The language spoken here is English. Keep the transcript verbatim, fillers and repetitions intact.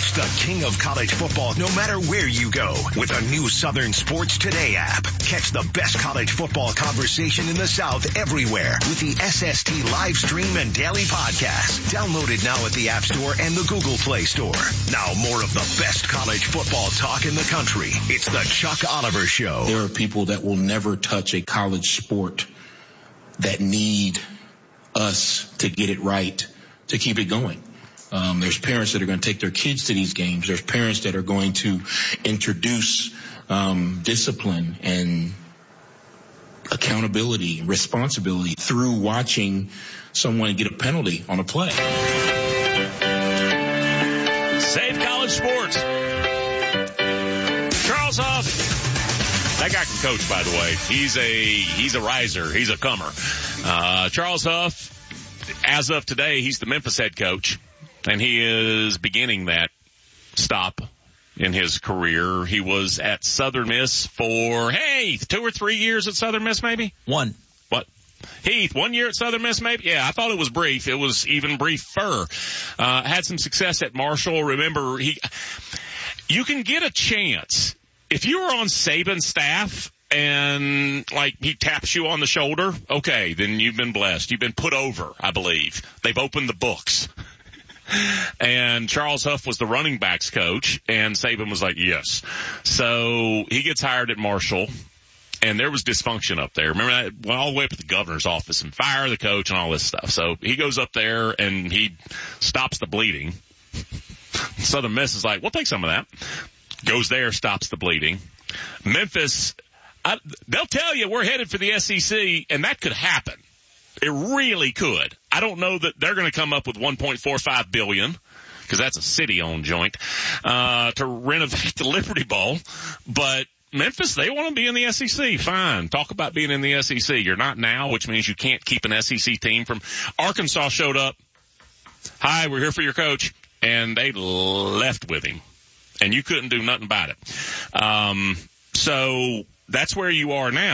Watch the king of college football no matter where you go with a new Southern Sports Today app. Catch the best college football conversation in the South everywhere with the S S T live stream and daily podcast. Download it now at the App Store and the Google Play Store. Now more of the best college football talk in the country. It's the Chuck Oliver Show. There are people that will never touch a college sport that need us to get it right, to keep it going. Um, there's parents that are going to take their kids to these games. There's parents that are going to introduce um, discipline and accountability and responsibility through watching someone get a penalty on a play. Save college sports. Charles Huff. That guy can coach, by the way. He's a he's a riser. He's a comer. Uh, Charles Huff, as of today, he's the Memphis head coach. And he is beginning that stop in his career. He was at Southern Miss for, hey, two or three years at Southern Miss, maybe? One. What? Heath, one year at Southern Miss, maybe? Yeah, I thought it was brief. It was even briefer. Uh, had some success at Marshall. Remember, he, you can get a chance. If you were on Saban's staff and, like, he taps you on the shoulder, okay, then you've been blessed. You've been put over, I believe. They've opened the books. And Charles Huff was the running backs coach, and Saban was like, yes. So he gets hired at Marshall, and there was dysfunction up there. Remember that? Went all the way up to the governor's office and fire the coach and all this stuff. So he goes up there, and he stops the bleeding. Southern Miss is like, we'll take some of that. Goes there, stops the bleeding. Memphis, I, they'll tell you we're headed for the S E C, and that could happen. It really could. I don't know that they're going to come up with one point four five billion dollars, because that's a city-owned joint, uh, to renovate the Liberty Bowl. But Memphis, they want to be in the S E C. Fine. Talk about being in the S E C. You're not now, which means you can't keep an S E C team from. Arkansas showed up. Hi, we're here for your coach. And they left with him. And you couldn't do nothing about it. Um, so that's where you are now.